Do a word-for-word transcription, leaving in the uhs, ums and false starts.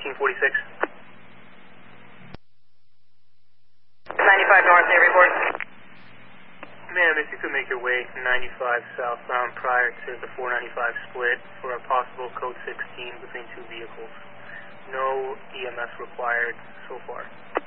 fourteen forty-six. ninety-five north, they report. Ma'am, if you could make your way ninety-five southbound prior to the four ninety-five split for a possible code sixteen between two vehicles. No E M S required so far.